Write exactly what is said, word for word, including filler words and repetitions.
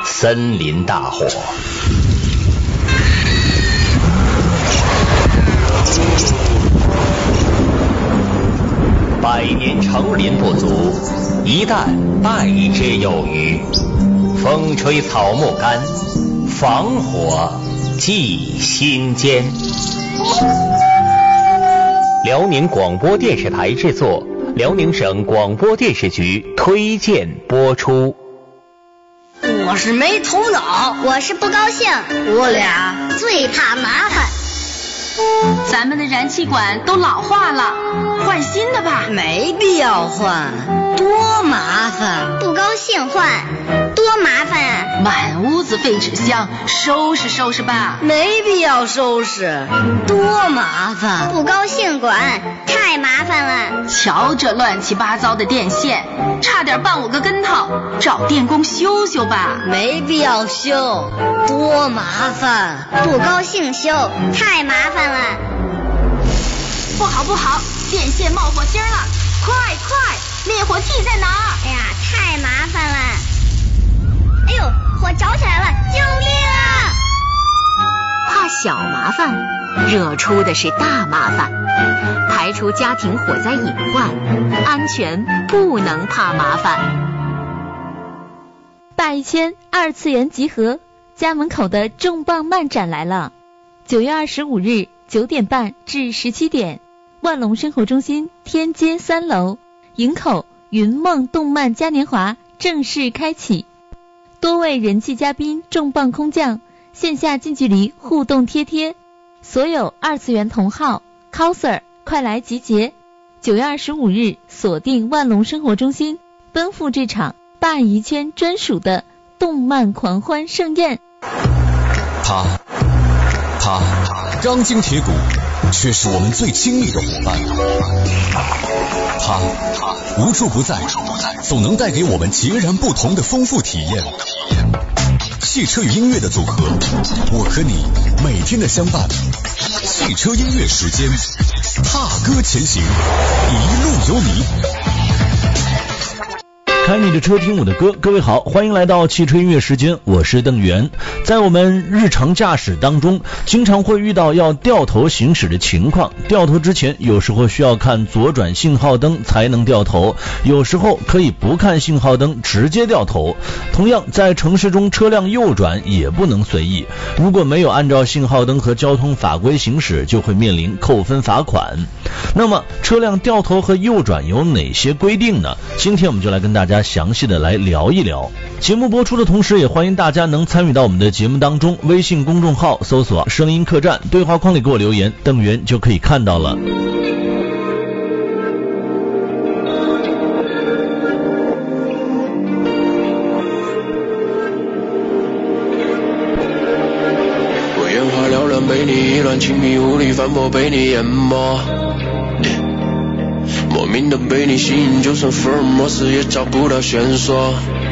森林大火。百年成林不足，一旦败之有余。风吹草木干，防火记心间。辽宁广播电视台制作，辽宁省广播电视局推荐播出。 我是没头脑， 我是不高兴， 我俩最怕麻烦。 咱们的燃气管都老化了，换新的吧。 没必要换，多麻烦。 不高兴换，多麻烦啊！ 满屋子废纸箱，收拾收拾吧。 没必要收拾，多麻烦。 不高兴管，太麻烦了。 瞧这乱七八糟的电线，差点绊我个跟头，找电工修修吧。 没必要修，多麻烦。 不高兴修，太麻烦了。 不好不好，电线冒火星了，快快，灭火器在哪儿？ 哎呀，太麻烦了。哎呦，火着起来了，救命啊！ 怕小麻烦，惹出的是大麻烦。排除家庭火灾隐患，安全不能怕麻烦。 大一圈二次元集合，家门口的重磅漫展来了。九月二十五日九点半至十七点，万隆生活中心天街三楼，营口云梦动漫嘉年华正式开启。多位人气嘉宾重磅空降，线下近距离互动贴贴，所有二次元同好 coser 快来集结。九月二十五日锁定万隆生活中心，奔赴这场大宜圈专属的动漫狂欢盛宴。 他他钢筋铁骨，却是我们最亲密的伙伴。他无处不在，总能带给我们截然不同的丰富体验。汽车与音乐的组合，我和你每天的相伴。汽车音乐时间，踏歌前行，一路有你。 开你的车，听我的歌。各位好，欢迎来到汽车音乐时间，我是邓源。在我们日常驾驶当中，经常会遇到要掉头行驶的情况。掉头之前，有时候需要看左转信号灯才能掉头，有时候可以不看信号灯直接掉头。同样，在城市中车辆右转也不能随意，如果没有按照信号灯和交通法规行驶，就会面临扣分罚款。那么车辆掉头和右转有哪些规定呢？今天我们就来跟大家详细的来聊一聊。节目播出的同时，也欢迎大家能参与到我们的节目当中，微信公众号搜索声音客栈，对话框里给我留言，邓源就可以看到了。 我眼花缭乱，被你意乱情迷，无力反驳，被你淹没，莫名的被你吸引，就算福尔摩斯也找不到线索。